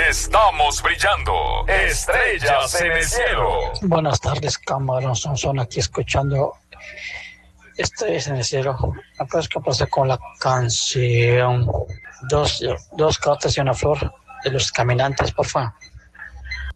Estamos brillando. Estrellas en el cielo. Buenas tardes, Camarón Sansón, aquí escuchando Estrellas en el cielo. ¿Me puedes complacer con la canción Dos gatos y una flor de Los Caminantes, por favor?